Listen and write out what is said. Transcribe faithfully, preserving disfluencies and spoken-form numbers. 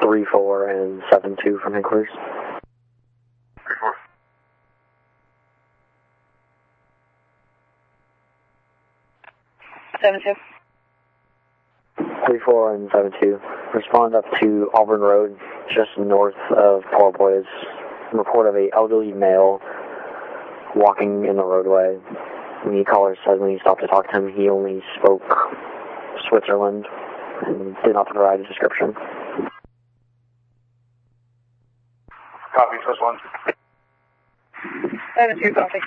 three four and seven two from headquarters. three four. seven two. three four and seven two. Respond up to Auburn Road, just north of Paul Boys. Report of a elderly male walking in the roadway. The caller said when he stopped to talk to him, he only spoke Switzerland and did not provide a description. Copy, plus one. seven two, copy.